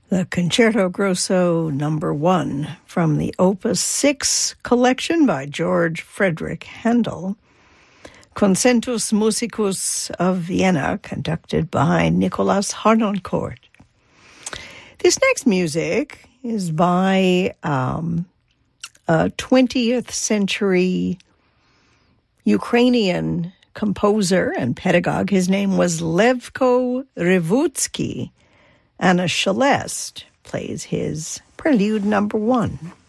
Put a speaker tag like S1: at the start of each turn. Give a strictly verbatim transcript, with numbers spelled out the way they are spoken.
S1: The Concerto Grosso number one from the Opus six collection by George Frederick Handel, Concentus Musicus of Vienna, conducted by Nicolas Harnoncourt. This next music is by um, a twentieth century Ukrainian composer and pedagogue. His name was Levko Revutsky. Anna Shelest plays his Prelude number one.